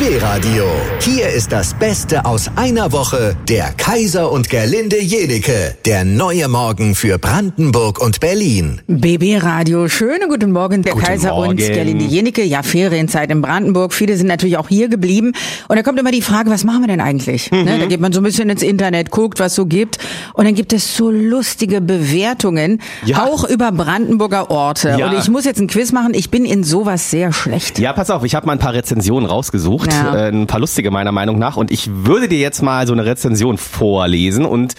BB Radio. Hier ist das Beste aus einer Woche. Der Kaiser und Gerlinde Jenike. Der neue Morgen für Brandenburg und Berlin. BB Radio, schönen guten Morgen. Der Guten Kaiser Morgen. und Gerlinde Jenike. Ja, Ferienzeit in Brandenburg. Viele sind natürlich auch hier geblieben. Und da kommt immer die Frage, was machen wir denn eigentlich? Ne, da geht man so ein bisschen ins Internet, guckt, was so gibt. Und dann gibt es so lustige Bewertungen, auch über Brandenburger Orte. Ja. Und ich muss jetzt ein Quiz machen. Ich bin in sowas sehr schlecht. Ja, pass auf, ich habe mal ein paar Rezensionen rausgesucht, Ja. ein paar lustige meiner Meinung nach, und ich würde dir jetzt mal so eine Rezension vorlesen und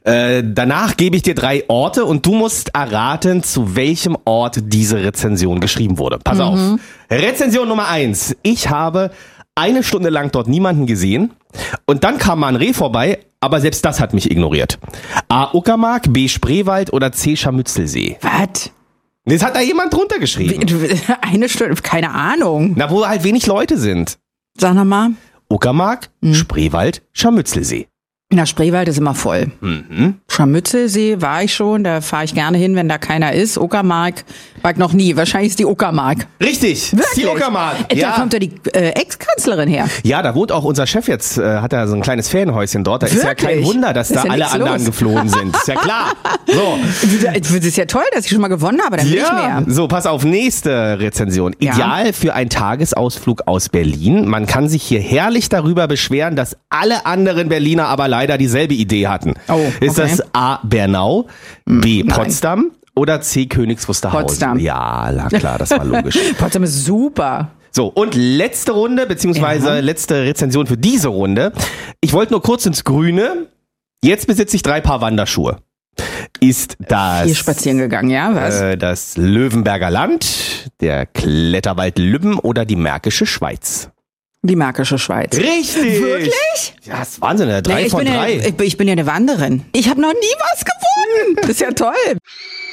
danach gebe ich dir 3 Orte und du musst erraten, zu welchem Ort diese Rezension geschrieben wurde. Pass auf. Rezension Nummer 1. Ich habe 1 Stunde lang dort niemanden gesehen und dann kam mal ein Reh vorbei, aber selbst das hat mich ignoriert. A. Uckermark, B. Spreewald oder C. Scharmützelsee. Was? Das hat da jemand drunter geschrieben. Eine Stunde, keine Ahnung. Na, wo halt wenig Leute sind. Sag nochmal. Uckermark, Spreewald, Scharmützelsee. Na, Spreewald ist immer voll. Mhm. Scharmützelsee war ich schon, da fahre ich gerne hin, wenn da keiner ist. Uckermark war ich noch nie. Wahrscheinlich ist die Uckermark. Richtig, Wirklich? die Uckermark. Da Ja. kommt ja die Ex-Kanzlerin her. Ja, da wohnt auch unser Chef jetzt, hat er so ein kleines Ferienhäuschen dort. Da ist ja kein Wirklich? Wunder, dass Ist da ja alle nichts anderen los. geflohen sind. Ist ja klar. So. Das ist ja toll, dass ich schon mal gewonnen habe, dann nicht mehr. So, pass auf, nächste Rezension. Ja. Ideal für einen Tagesausflug aus Berlin. Man kann sich hier herrlich darüber beschweren, dass alle anderen Berliner aber leider dieselbe Idee hatten. Oh, Ist okay. das A. Bernau, B. Potsdam oder C. Königs Wusterhausen? Potsdam. Ja, na klar, das war logisch. Potsdam ist super. So, und letzte Runde, beziehungsweise Ja. letzte Rezension für diese Runde. Ich wollte nur kurz ins Grüne. Jetzt besitze ich 3 Paar Wanderschuhe. Ist das Hier spazieren gegangen, ja, was? das Löwenberger Land, der Kletterwald Lübben oder die Märkische Schweiz? Die Märkische Schweiz. Richtig! Wirklich? Ja, das ist Wahnsinn, 3 Nee, von 3. ich bin ja eine Wanderin. Ich habe noch nie was gewonnen. Das ist ja toll.